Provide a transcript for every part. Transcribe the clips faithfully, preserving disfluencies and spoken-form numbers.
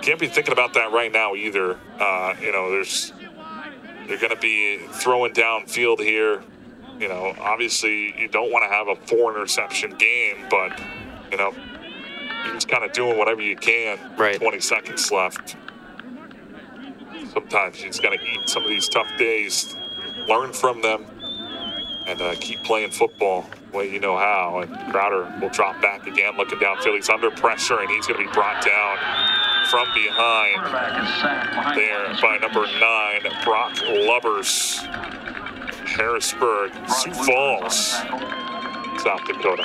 can't be thinking about that right now either. Uh, you know, there's you're going to be throwing downfield here. You know, obviously you don't want to have a four interception game, but you know, you're just kind of doing whatever you can. Right. twenty seconds left. Sometimes you just got to eat some of these tough days, learn from them, and uh, keep playing football the way you know how. And Crowder will drop back again, looking downfield. He's under pressure, and he's going to be brought down from behind there by number nine, Brock Lubbers. Harrisburg, Sioux Falls, South Dakota.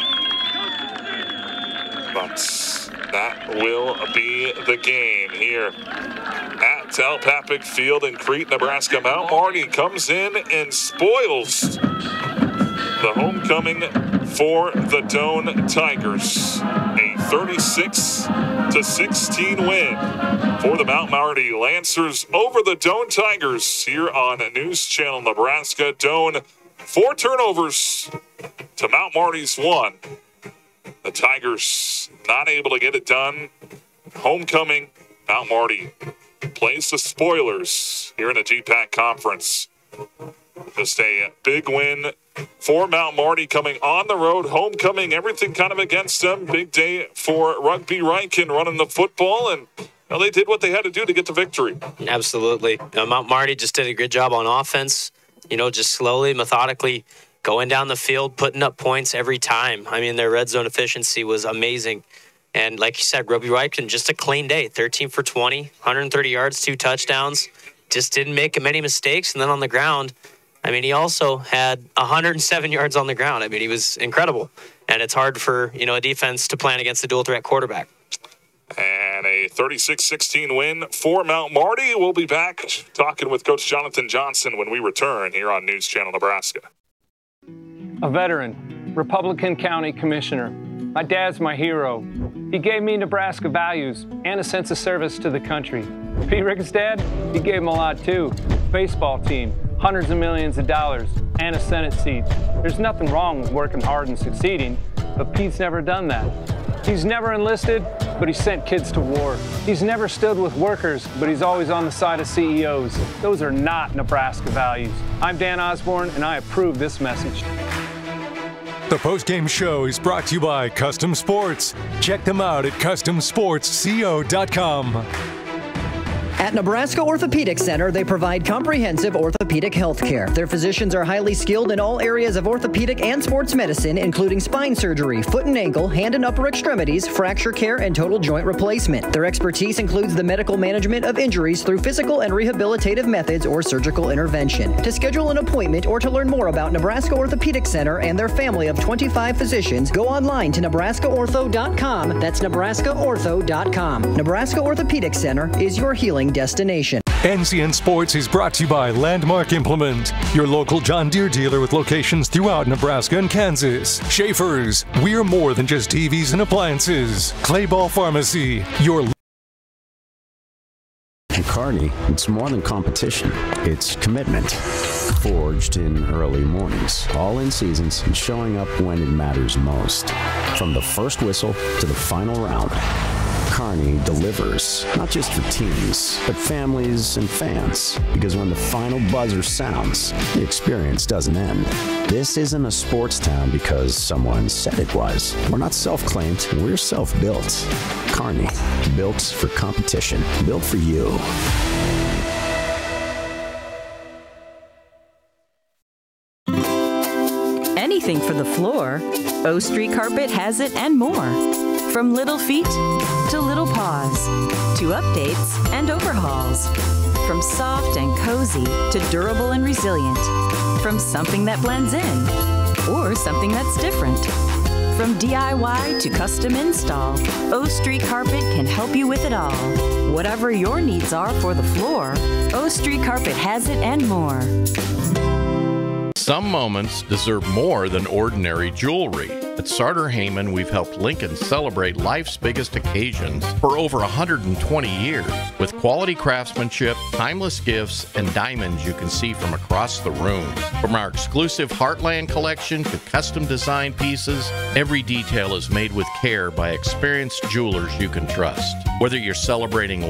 But that will be the game here at Telpapic Field in Crete, Nebraska. Mount Marty comes in and spoils the homecoming for the Doane Tigers. A thirty-six to sixteen win for the Mount Marty Lancers over the Doane Tigers here on News Channel Nebraska. Doane, four turnovers to Mount Marty's one. The Tigers not able to get it done. Homecoming, Mount Marty plays the spoilers here in the G PAC Conference. Just a big win for Mount Marty coming on the road. Homecoming, everything kind of against them. Big day for Rugby Riken running the football, and well, they did what they had to do to get the victory. Absolutely. Uh, Mount Marty just did a good job on offense, you know, just slowly, methodically going down the field, putting up points every time. I mean, their red zone efficiency was amazing. And like you said, Rugby Riken, just a clean day, thirteen for twenty, one hundred thirty yards, two touchdowns. Just didn't make many mistakes. And then on the ground, I mean, he also had one hundred seven yards on the ground. I mean, he was incredible. And it's hard for, you know, a defense to plan against a dual threat quarterback. And a thirty-six sixteen win for Mount Marty. We'll be back talking with Coach Jonathan Johnson when we return here on News Channel Nebraska. A veteran, Republican County Commissioner. My dad's my hero. He gave me Nebraska values and a sense of service to the country. Pete Rick's dad, he gave him a lot too. Baseball team, hundreds of millions of dollars, and a Senate seat. There's nothing wrong with working hard and succeeding, but Pete's never done that. He's never enlisted, but he sent kids to war. He's never stood with workers, but he's always on the side of C E Os. Those are not Nebraska values. I'm Dan Osborne, and I approve this message. The postgame show is brought to you by Custom Sports. Check them out at custom sports co dot com. At Nebraska Orthopedic Center, they provide comprehensive orthopedic health care. Their physicians are highly skilled in all areas of orthopedic and sports medicine, including spine surgery, foot and ankle, hand and upper extremities, fracture care, and total joint replacement. Their expertise includes the medical management of injuries through physical and rehabilitative methods or surgical intervention. To schedule an appointment or to learn more about Nebraska Orthopedic Center and their family of twenty-five physicians, go online to nebraska ortho dot com. That's nebraska ortho dot com. Nebraska Orthopedic Center is your healing destination. N C N Sports is brought to you by Landmark Implement, your local John Deere dealer with locations throughout Nebraska and Kansas. Schaefer's, we're more than just T Vs and appliances. Clayball Pharmacy, your... At Kearney, it's more than competition. It's commitment. Forged in early mornings, all in seasons, and showing up when it matters most. From the first whistle to the final round, Kearney delivers, not just for teams, but families and fans. Because when the final buzzer sounds, the experience doesn't end. This isn't a sports town because someone said it was. We're not self-claimed, we're self-built. Kearney, built for competition, built for you. Anything for the floor, O Street Carpet has it and more. From little feet to little paws, to updates and overhauls. From soft and cozy to durable and resilient. From something that blends in or something that's different. From D I Y to custom install, O Street Carpet can help you with it all. Whatever your needs are for the floor, O Street Carpet has it and more. Some moments deserve more than ordinary jewelry. At Sartor Heyman, we've helped Lincoln celebrate life's biggest occasions for over one hundred twenty years. With quality craftsmanship, timeless gifts, and diamonds you can see from across the room. From our exclusive Heartland collection to custom design pieces, every detail is made with care by experienced jewelers you can trust. Whether you're celebrating